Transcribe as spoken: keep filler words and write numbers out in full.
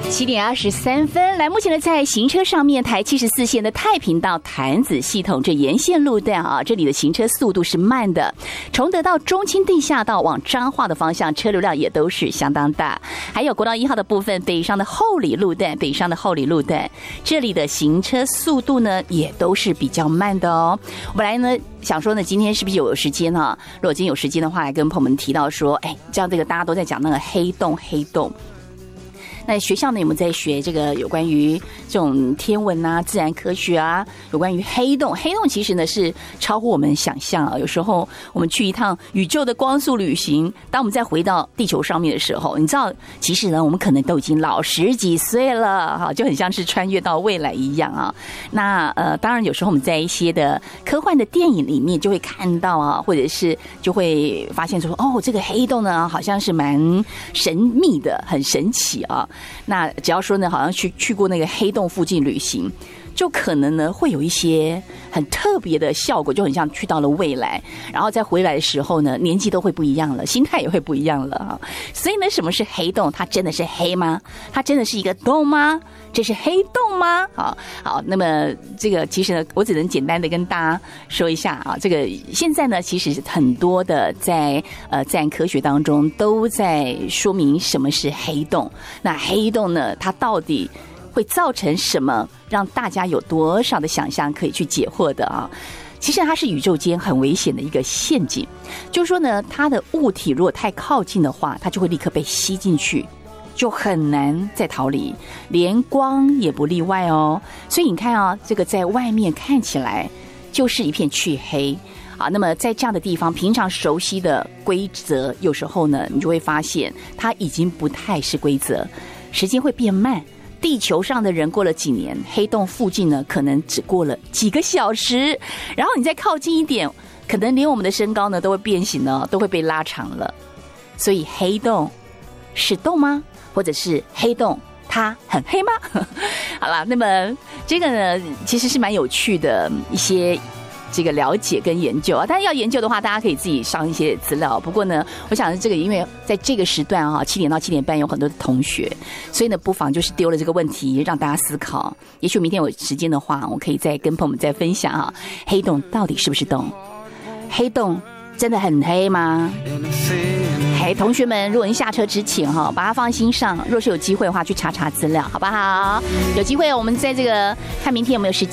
七点二十三分，来，目前呢在行车上面，台七十四线的太平到潭子系统这沿线路段啊，这里的行车速度是慢的。崇德到中清地下道往彰化的方向，车流量也都是相当大。还有国道一号的部分，北上的后里路段，北上的后里路段，这里的行车速度呢也都是比较慢的哦。我本来呢想说呢，今天是不是有时间啊？如果今天有时间的话，来跟朋友们提到说，哎，这样这个大家都在讲那个黑洞，黑洞。那学校呢有没有在学这个有关于这种天文啊、自然科学啊，有关于黑洞？黑洞其实呢是超乎我们想象啊。有时候我们去一趟宇宙的光速旅行，当我们再回到地球上面的时候，你知道，其实呢我们可能都已经老十几岁了，哈，就很像是穿越到未来一样啊。那呃，当然有时候我们在一些的科幻的电影里面就会看到啊，或者是就会发现说，哦，这个黑洞呢好像是蛮神秘的，很神奇啊。那只要说呢，好像去去过那个黑洞附近旅行，就可能呢会有一些很特别的效果，就很像去到了未来，然后再回来的时候呢，年纪都会不一样了，心态也会不一样了啊。所以呢，什么是黑洞？它真的是黑吗？它真的是一个洞吗？这是黑洞吗？好，好，那么这个其实呢，我只能简单的跟大家说一下啊，这个现在呢，其实很多的在呃自然科学当中都在说明什么是黑洞。那黑洞呢，它到底会造成什么，让大家有多少的想象可以去解惑的啊？其实它是宇宙间很危险的一个陷阱，就是说呢，它的物体如果太靠近的话，它就会立刻被吸进去，就很难再逃离，连光也不例外哦。所以你看啊，这个在外面看起来就是一片黢黑啊，那么在这样的地方，平常熟悉的规则，有时候呢，你就会发现它已经不太是规则，时间会变慢。地球上的人过了几年，黑洞附近呢，可能只过了几个小时，然后你再靠近一点，可能连我们的身高呢都会变形了，都会被拉长了。所以黑洞是洞吗？或者是黑洞它很黑吗？好啦，那么这个呢，其实是蛮有趣的一些这个了解跟研究啊，但是要研究的话，大家可以自己上一些资料。不过呢，我想这个因为在这个时段啊，七点到七点半有很多的同学，所以呢，不妨就是丢了这个问题让大家思考。也许明天有时间的话，我可以再跟朋友们再分享啊，黑洞到底是不是洞？黑洞真的很黑吗？嘿，同学们，如果您下车之前哈，把它放在心上，若是有机会的话，去查查资料，好不好？有机会我们在这个看明天有没有时间。